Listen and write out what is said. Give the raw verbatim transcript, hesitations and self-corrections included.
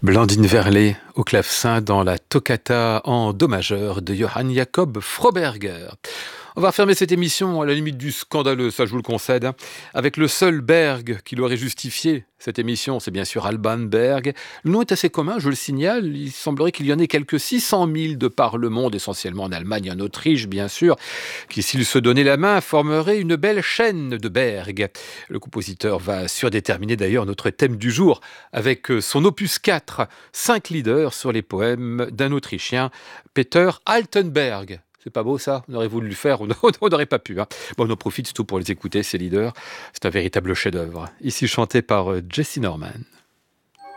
Blandine Verlet au clavecin dans la toccata en do majeur de Johann Jakob Froberger. On va fermer cette émission à la limite du scandaleux, ça je vous le concède, hein, avec le seul Berg qui l'aurait justifié. Cette émission, c'est bien sûr Alban Berg. Le nom est assez commun, je le signale. Il semblerait qu'il y en ait quelques six cent mille de par le monde, essentiellement en Allemagne et en Autriche, bien sûr, qui, s'ils se donnaient la main, formeraient une belle chaîne de Berg. Le compositeur va surdéterminer d'ailleurs notre thème du jour avec son opus quatre, cinq leaders sur les poèmes d'un Autrichien, Peter Altenberg. C'est pas beau ça? On aurait voulu le faire, on n'aurait pas pu. Hein. Bon, on en profite surtout pour les écouter, ces leaders. C'est un véritable chef-d'œuvre. Ici chanté par Jesse Norman.